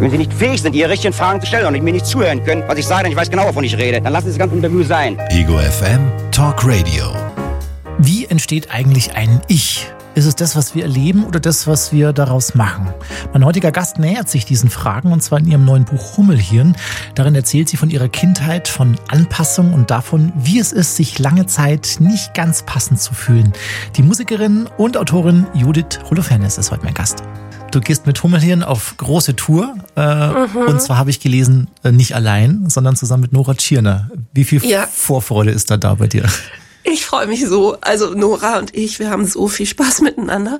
Wenn Sie nicht fähig sind, Ihre richtigen Fragen zu stellen und mir nicht zuhören können, was ich sage, dann ich weiß genau, wovon ich rede, dann lassen Sie das ganze Interview sein. Ego FM Talk Radio. Wie entsteht eigentlich ein Ich? Ist es das, was wir erleben oder das, was wir daraus machen? Mein heutiger Gast nähert sich diesen Fragen und zwar in ihrem neuen Buch Hummelhirn. Darin erzählt sie von ihrer Kindheit, von Anpassung und davon, wie es ist, sich lange Zeit nicht ganz passend zu fühlen. Die Musikerin und Autorin Judith Holofernes ist heute mein Gast. Du gehst mit Hummelhirn auf große Tour und zwar habe ich gelesen, nicht allein, sondern zusammen mit Nora Tschirner. Wie viel Vorfreude ist da bei dir? Ich freue mich so. Also Nora und ich, wir haben so viel Spaß miteinander.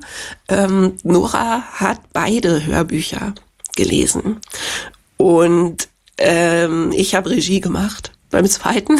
Nora hat beide Hörbücher gelesen. Und ich habe Regie gemacht beim zweiten.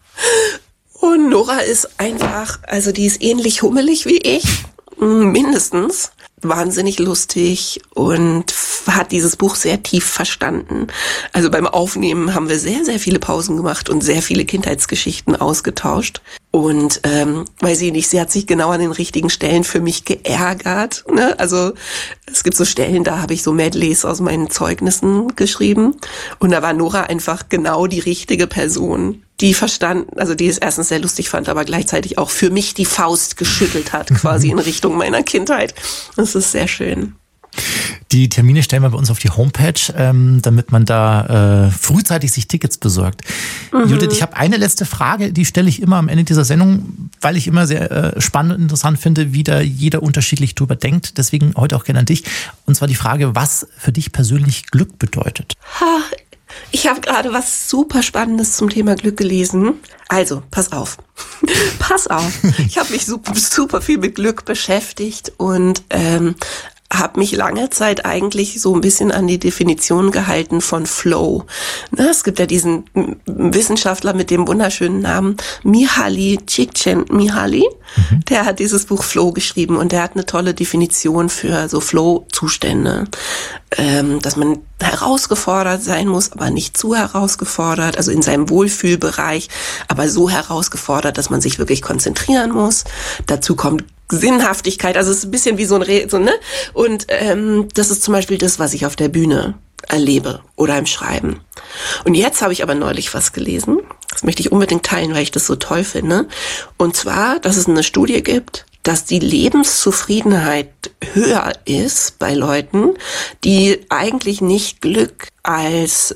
Und Nora ist einfach, also die ist ähnlich hummelig wie ich, mindestens. Wahnsinnig lustig und hat dieses Buch sehr tief verstanden. Also beim Aufnehmen haben wir sehr, sehr viele Pausen gemacht und sehr viele Kindheitsgeschichten ausgetauscht. Und weiß ich nicht, sie hat sich genau an den richtigen Stellen für mich geärgert. Ne? Also es gibt so Stellen, da habe ich so Medleys aus meinen Zeugnissen geschrieben. Und da war Nora einfach genau die richtige Person, die verstanden, also die es erstens sehr lustig fand, aber gleichzeitig auch für mich die Faust geschüttelt hat, quasi in Richtung meiner Kindheit. Das ist sehr schön. Die Termine stellen wir bei uns auf die Homepage, damit man da frühzeitig sich Tickets besorgt. Judith, ich habe eine letzte Frage, die stelle ich immer am Ende dieser Sendung, weil ich immer sehr spannend und interessant finde, wie da jeder unterschiedlich drüber denkt. Deswegen heute auch gerne an dich. Und zwar die Frage, was für dich persönlich Glück bedeutet. Ich habe gerade was super Spannendes zum Thema Glück gelesen. Also, pass auf. Pass auf. Ich habe mich super viel mit Glück beschäftigt und habe mich lange Zeit eigentlich so ein bisschen an die Definition gehalten von Flow. Ne, es gibt ja diesen Wissenschaftler mit dem wunderschönen Namen Mihaly Csikszentmihalyi. Der hat dieses Buch Flow geschrieben und der hat eine tolle Definition für so Flow-Zustände. Dass man herausgefordert sein muss, aber nicht zu herausgefordert, also in seinem Wohlfühlbereich, aber so herausgefordert, dass man sich wirklich konzentrieren muss. Dazu kommt Sinnhaftigkeit, also es ist ein bisschen wie so ein ne? Und das ist zum Beispiel das, was ich auf der Bühne erlebe oder im Schreiben. Und jetzt habe ich aber neulich was gelesen, das möchte ich unbedingt teilen, weil ich das so toll finde. Und zwar, dass es eine Studie gibt, dass die Lebenszufriedenheit höher ist bei Leuten, die eigentlich nicht Glück als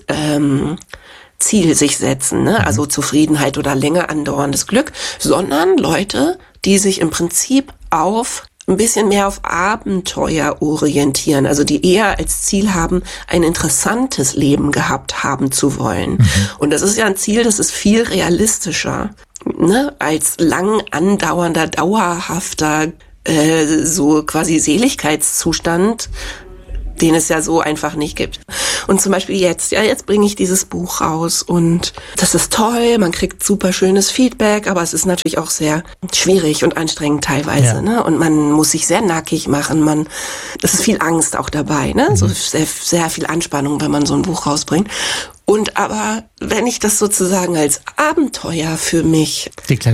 Ziel sich setzen, ne? Also Zufriedenheit oder länger andauerndes Glück, sondern Leute, die sich im Prinzip ein bisschen mehr auf Abenteuer orientieren, also die eher als Ziel haben, ein interessantes Leben gehabt haben zu wollen. Und das ist ja ein Ziel, das ist viel realistischer, ne, als lang andauernder, dauerhafter, so quasi Seligkeitszustand, den es ja so einfach nicht gibt. Und zum Beispiel jetzt bringe ich dieses Buch raus und das ist toll, man kriegt super schönes Feedback, aber es ist natürlich auch sehr schwierig und anstrengend teilweise, ne? Und man muss sich sehr nackig machen, es ist viel Angst auch dabei, ne? So sehr, sehr viel Anspannung, wenn man so ein Buch rausbringt. Aber wenn ich das sozusagen als Abenteuer für mich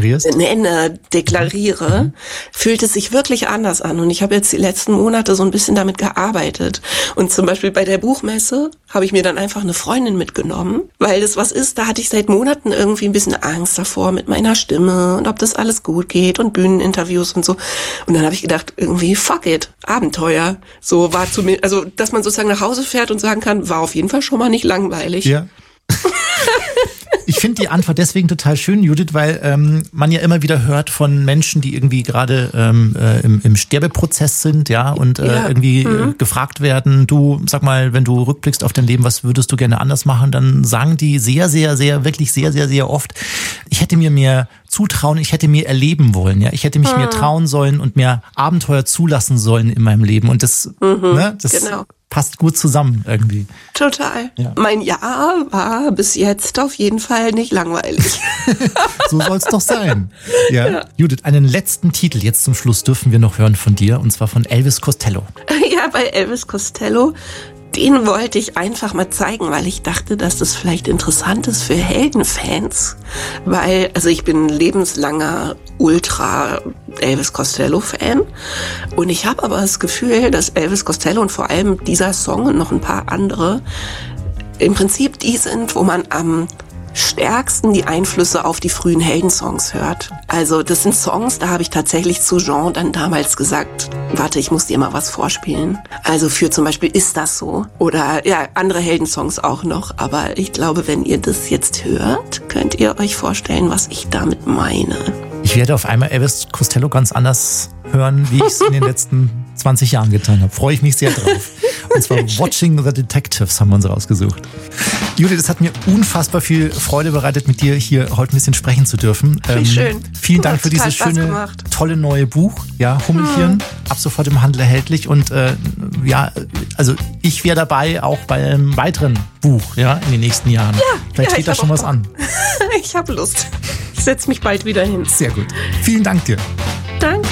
deklariere, fühlt es sich wirklich anders an. Und ich habe jetzt die letzten Monate so ein bisschen damit gearbeitet. Und zum Beispiel bei der Buchmesse habe ich mir dann einfach eine Freundin mitgenommen, weil das was ist, da hatte ich seit Monaten irgendwie ein bisschen Angst davor mit meiner Stimme und ob das alles gut geht und Bühneninterviews und so. Und dann habe ich gedacht, irgendwie fuck it, Abenteuer. So war zu mir, also dass man sozusagen nach Hause fährt und sagen kann, war auf jeden Fall schon mal nicht langweilig. Ja. Ich finde die Antwort deswegen total schön, Judith, weil man ja immer wieder hört von Menschen, die irgendwie gerade im Sterbeprozess sind, und irgendwie gefragt werden, du, sag mal, wenn du rückblickst auf dein Leben, was würdest du gerne anders machen? Dann sagen die sehr, sehr, sehr, wirklich sehr, sehr, sehr oft, ich hätte mir mehr zutrauen, ich hätte mir erleben wollen, ich hätte mich mehr trauen sollen und mehr Abenteuer zulassen sollen in meinem Leben. Und das, genau. Passt gut zusammen irgendwie. Total. Ja. Mein Jahr war bis jetzt auf jeden Fall nicht langweilig. So soll es doch sein. Ja. Judith, einen letzten Titel jetzt zum Schluss dürfen wir noch hören von dir, und zwar von Elvis Costello. Ja, bei Elvis Costello den wollte ich einfach mal zeigen, weil ich dachte, dass das vielleicht interessant ist für Heldenfans. Weil, also ich bin lebenslanger Ultra Elvis Costello-Fan. Und ich habe aber das Gefühl, dass Elvis Costello und vor allem dieser Song und noch ein paar andere im Prinzip die sind, wo man am stärksten die Einflüsse auf die frühen Heldensongs hört. Also das sind Songs, da habe ich tatsächlich zu Jean dann damals gesagt, warte, ich muss dir mal was vorspielen. Also für zum Beispiel Ist das so? Oder ja, andere Heldensongs auch noch. Aber ich glaube, wenn ihr das jetzt hört, könnt ihr euch vorstellen, was ich damit meine. Ich werde auf einmal Elvis Costello ganz anders hören, wie ich es in den letzten 20 Jahren getan habe. Freue ich mich sehr drauf. Und zwar Watching the Detectives haben wir uns rausgesucht. Judith, es hat mir unfassbar viel Freude bereitet, mit dir hier heute ein bisschen sprechen zu dürfen. Schön. Vielen Dank für dieses schöne, tolle neue Buch. Ja, Hummelhirn, ab sofort im Handel erhältlich. Und ja, also ich wäre dabei, auch bei einem weiteren Buch, ja, in den nächsten Jahren. Ja, vielleicht steht da schon was an. Ich habe Lust. Ich setze mich bald wieder hin. Sehr gut. Vielen Dank dir. Danke.